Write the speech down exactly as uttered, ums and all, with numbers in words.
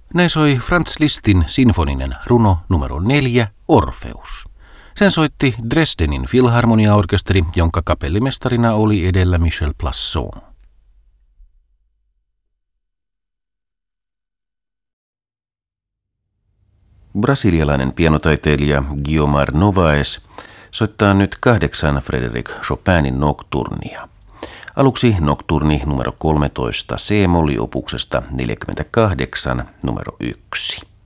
Näin soi Franz Lisztin sinfoninen runo numero neljä, Orfeus. Sen soitti Dresdenin filharmoniaorkesteri, jonka kapellimestarina oli edellä Michel Plasson. Brasilialainen pianotaiteilija Guiomar Novaes soittaa nyt kahdeksan Frédéric Chopinin nocturnia. Aluksi nocturni numero kolmetoista C-molliopuksesta neljäkymmentäkahdeksan numero yksi.